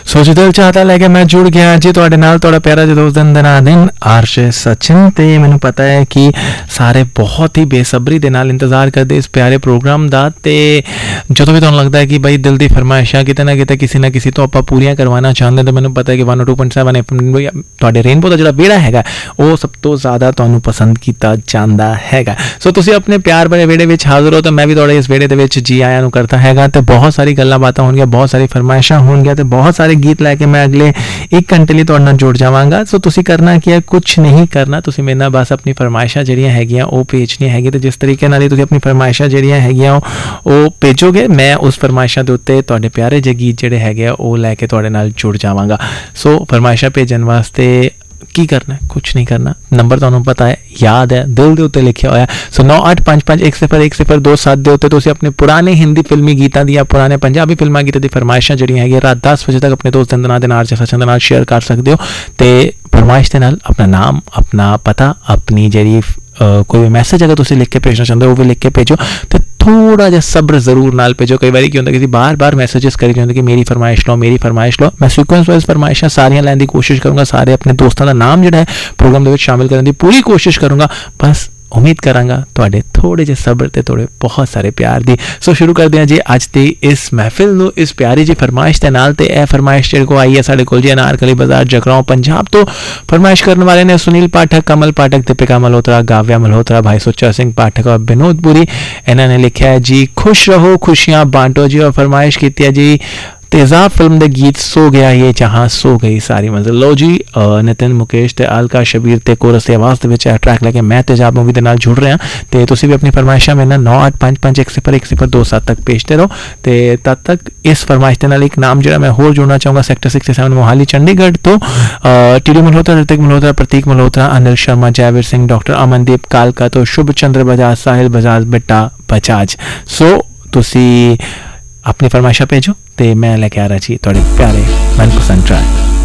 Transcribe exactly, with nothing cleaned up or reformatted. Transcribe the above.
ਸੋ ਜੀ ਦਿਲ ਚਾਹਤਾ ਲੈ ਕੇ ਮੈਂ ਜੁੜ ਗਿਆ ਜੀ ਤੁਹਾਡੇ ਨਾਲ, ਤੁਹਾਡਾ ਪਿਆਰਾ ਜੀ ਦੋਸਤ ਦਿਨ ਦਿਨਾ ਦਿਨ ਆਰਸ਼ੇ ਸਚਿਨ। ਤੇ ਮੈਨੂੰ ਪਤਾ ਹੈ ਕਿ ਸਾਰੇ ਬਹੁਤ ਹੀ ਬੇਸਬਰੀ ਦੇ ਨਾਲ ਇੰਤਜ਼ਾਰ ਕਰਦੇ ਇਸ ਪਿਆਰੇ ਪ੍ਰੋਗਰਾਮ ਦਾ। ਤੇ ਜਦੋਂ ਵੀ ਤੁਹਾਨੂੰ ਲੱਗਦਾ ਹੈ ਕਿ ਬਈ ਦਿਲ ਦੀ ਫਰਮਾਇਸ਼ਾਂ ਕਿਤੇ ਨਾ ਕਿਤੇ ਕਿਸੇ ਨਾ ਕਿਸੇ ਤੋਂ ਆਪਾਂ ਪੂਰੀਆਂ ਕਰਵਾਉਣਾ ਚਾਹੁੰਦੇ, ਤਾਂ ਮੈਨੂੰ ਪਤਾ ਹੈ ਕਿ one O to point seven F M ਤੁਹਾਡੇ ਰੇਨਬੋ ਦਾ ਜਿਹੜਾ ਵਿਹੜਾ ਹੈਗਾ ਉਹ ਸਭ ਤੋਂ ਜ਼ਿਆਦਾ ਤੁਹਾਨੂੰ ਪਸੰਦ ਕੀਤਾ ਜਾਂਦਾ ਹੈਗਾ। ਸੋ ਤੁਸੀਂ ਆਪਣੇ ਪਿਆਰ ਭਰੇ ਵਿਹੜੇ ਵਿੱਚ ਹਾਜ਼ਰ ਹੋ, ਤਾਂ ਮੈਂ ਵੀ ਤੁਹਾਡੇ ਇਸ ਵਿਹੜੇ ਦੇ ਵਿੱਚ ਜੀ ਆਇਆਂ ਨੂੰ ਕਰਦਾ ਹੈਗਾ। ਤੇ ਬਹੁਤ ਸਾਰੀ ਗੱਲਾਂ ਬਾਤਾਂ ਹੋਣਗੀਆਂ, ਬਹੁਤ ਸਾਰੀ ਫਰਮਾਇਸ਼ਾਂ ਹੋਣਗੀਆਂ ਤੇ ਬਹੁਤ ਸਾਰੇ ਗੀਤ ਲੈ ਕੇ ਮੈਂ ਅਗਲੇ ਇੱਕ ਘੰਟੇ ਲਈ ਤੁਹਾਡੇ ਨਾਲ ਜੁੜ ਜਾਵਾਂਗਾ। ਸੋ ਤੁਸੀਂ ਕਰਨਾ ਕੀ ਹੈ, ਕੁਛ ਨਹੀਂ ਕਰਨਾ, ਤੁਸੀਂ ਮੇਰੇ ਨਾਲ ਬਸ ਆਪਣੀ ਫਰਮਾਇਸ਼ਾਂ ਜਿਹੜੀਆਂ ਹੈਗੀਆਂ ਉਹ ਭੇਜਣੀਆਂ ਹੈਗੀਆਂ। ਤੇ ਜਿਸ ਤਰੀਕੇ ਨਾਲ ਹੀ ਤੁਸੀਂ ਆਪਣੀ ਫਰਮਾਇਸ਼ਾਂ ਜਿਹੜੀਆਂ ਹੈਗੀਆਂ ਉਹ ਉਹ ਭੇਜੋਗੇ, ਮੈਂ ਉਸ ਫਰਮਾਇਸ਼ਾਂ ਦੇ ਉੱਤੇ ਤੁਹਾਡੇ ਪਿਆਰੇ ਜਿਹੇ ਗੀਤ ਜਿਹੜੇ ਹੈਗੇ ਆ ਉਹ ਲੈ ਕੇ ਤੁਹਾਡੇ ਨਾਲ ਜੁੜ ਜਾਵਾਂਗਾ। ਸੋ ਫਰਮਾਇਸ਼ਾਂ ਭੇਜਣ ਵਾਸਤੇ ਕੀ ਕਰਨਾ, ਕੁਛ ਨਹੀਂ ਕਰਨਾ, ਨੰਬਰ ਤੁਹਾਨੂੰ ਪਤਾ ਹੈ, ਯਾਦ ਹੈ, ਦਿਲ ਦੇ ਉੱਤੇ ਲਿਖਿਆ ਹੋਇਆ। ਸੋ ਨੌ ਅੱਠ ਪੰਜ ਪੰਜ ਇੱਕ ਸਿਫਰ ਇੱਕ ਸਿਫਰ ਦੋ ਸੱਤ ਦੇ ਉੱਤੇ ਤੁਸੀਂ ਆਪਣੇ ਪੁਰਾਣੇ ਹਿੰਦੀ ਫਿਲਮੀ ਗੀਤਾਂ ਦੀਆਂ, ਪੁਰਾਣੇ ਪੰਜਾਬੀ ਫਿਲਮਾਂ ਗੀਤਾਂ ਦੀ ਫਰਮਾਇਸ਼ਾਂ ਜਿਹੜੀਆਂ ਹੈਗੀਆਂ ਰਾਤ ਦਸ ਵਜੇ ਤੱਕ ਆਪਣੇ ਦੋਸਤ ਦੇ ਨਾਲ ਦੇ ਨਾਲ ਸਚਿਨ ਦੇ ਨਾਲ ਸ਼ੇਅਰ ਕਰ ਸਕਦੇ ਹੋ। ਤੇ ਫਰਮਾਇਸ਼ ਦੇ ਨਾਲ ਆਪਣਾ ਨਾਮ, ਆਪਣਾ ਪਤਾ, ਆਪਣੀ ਜਿਹੜੀ ਕੋਈ ਵੀ ਮੈਸੇਜ ਅਗਰ ਤੁਸੀਂ ਲਿਖ ਕੇ ਭੇਜਣਾ ਚਾਹੁੰਦੇ ਹੋ ਉਹ ਵੀ ਲਿਖ ਕੇ ਭੇਜੋ। ਤੇ ਥੋੜਾ ਜਿਹਾ ਸਬਰ ਜ਼ਰੂਰ ਨਾਲ ਭੇਜੋ। ਕਈ ਵਾਰੀ ਕੀ ਹੁੰਦਾ ਕਿ ਬਾਰ ਬਾਰ ਮੈਸੇजेस ਕਰੀ ਜਾਂਦੇ ਕਿ ਮੇਰੀ ਫਰਮਾਇਸ਼ ਲਓ, ਮੇਰੀ ਫਰਮਾਇਸ਼ ਲਓ। ਮੈਂ ਸੀਕੁਐਂਸ ਵਾਈਜ਼ ਫਰਮਾਇਸ਼ਾਂ ਸਾਰੀਆਂ ਲੈਣ ਦੀ ਕੋਸ਼ਿਸ਼ ਕਰੂੰਗਾ, ਸਾਰੇ ਆਪਣੇ ਦੋਸਤਾਂ ਦਾ ਨਾਮ ਜਿਹੜਾ ਹੈ ਪ੍ਰੋਗਰਾਮ ਦੇ ਵਿੱਚ ਸ਼ਾਮਿਲ ਕਰਨ ਦੀ ਪੂਰੀ ਕੋਸ਼ਿਸ਼ ਕਰੂੰਗਾ। ਬਸ ਉਮੀਦ ਕਰਾਂਗਾ ਤੁਹਾਡੇ ਥੋੜੇ ਜਿਹੇ ਸਬਰ ਤੇ ਥੋੜੇ ਬਹੁਤ ਸਾਰੇ ਪਿਆਰ ਦੀ। ਸੋ ਸ਼ੁਰੂ ਕਰਦੇ ਹਾਂ ਜੀ ਅੱਜ ਦੀ ਇਸ ਮਹਿਫਿਲ ਨੂੰ ਇਸ ਪਿਆਰੀ ਜੀ ਫਰਮਾਇਸ਼ ਦੇ ਨਾਲ। ਤੇ ਇਹ ਫਰਮਾਇਸ਼ ਜਿਹੜੇ ਕੋ ਆਈ ਹੈ ਸਾਡੇ ਕੋਲ ਜੀ ਅਨਾਰਕਲੀ ਬਾਜ਼ਾਰ ਜਗਰਾਉਂ ਪੰਜਾਬ ਤੋਂ। ਫਰਮਾਇਸ਼ ਕਰਨ ਵਾਲੇ ਨੇ ਸੁਨੀਲ ਪਾਠਕ, ਕਮਲ ਪਾਠਕ, ਦੀਪਿਕਾ ਮਲਹੋਤਰਾ, ਕਾਵਿਆ ਮਲਹੋਤਰਾ, ਭਾਈ ਸੁੱਚਾ ਸਿੰਘ ਪਾਠਕ ਔਰ ਵਿਨੋਦ ਪੁਰੀ। ਇਹਨਾਂ ਨੇ ਲਿਖਿਆ ਹੈ ਜੀ ਖੁਸ਼ ਰਹੋ ਖੁਸ਼ੀਆਂ ਬਾंटो जी। और फरमाइश की है जी तेजाब फिल्म के गीत सो गया ये जहाँ सो गई सारी मंजिल। लो जी नितिन मुकेश ते अलका शबीर ते कोरस की आवाज़ के ट्रैक लैके मैं तेजाब मूवी के नाल जुड़ रहा। तो तुसीं भी अपनी फरमाइशा मेरे नाल नौ अठ पंज पंज एक सिफर एक सिफर दो सत्त तक भेजते रहो। तो तद तक इस फरमाइश के नाल एक नाम जो मैं होर जोड़ना चाहूँगा sector sixty seven Mohali Chandigarh तो टीडी मल्होत्रा, ऋतिक मल्होत्रा, प्रतीक मल्होत्रा, अनिल शर्मा, जयवीर सिंह, डॉक्टर अमनदीप कालका तो शुभ चंद्र बजाज, साहिल बजाज, बिट्टा बजाज। सो तुसीं अपनी फरमाइशा भेजो तो मैं लेके आ रहा जी थोड़े प्यारे मनपसंद ट्रैक।